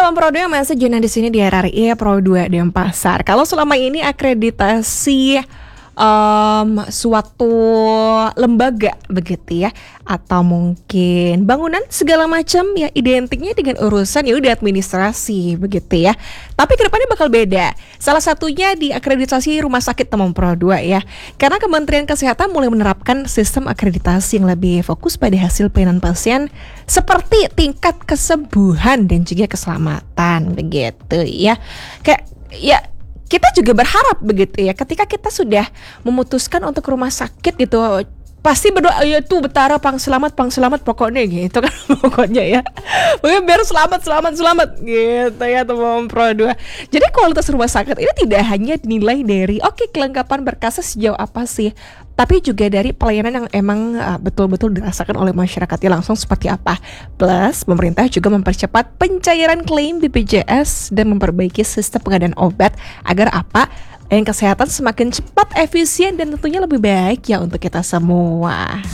teman Pro 2 yang masih join di sini di RRI Pro 2 Denpasar. Kalau selama ini akreditasi suatu lembaga begitu ya, atau mungkin bangunan segala macam ya, identiknya dengan urusan ya udah administrasi begitu ya. Tapi kedepannya bakal beda. Salah satunya di akreditasi rumah sakit teman Pro 2 ya. Karena Kementerian Kesehatan mulai menerapkan sistem akreditasi yang lebih fokus pada hasil pelayanan pasien seperti tingkat kesembuhan dan juga keselamatan begitu ya. Kayak ya, kita juga berharap begitu ya, ketika kita sudah memutuskan untuk rumah sakit gitu, pasti berdoa ya tuh betara pang selamat pokoknya gitu kan. Pokoknya ya pokoknya biar selamat gitu ya teman Pro 2. Jadi kualitas rumah sakit ini tidak hanya dinilai dari kelengkapan berkasnya sejauh apa sih, tapi juga dari pelayanan yang emang betul-betul dirasakan oleh masyarakatnya langsung seperti apa. Plus pemerintah juga mempercepat pencairan klaim BPJS dan memperbaiki sistem pengadaan obat agar kesehatan semakin cepat, efisien, dan tentunya lebih baik ya untuk kita semua.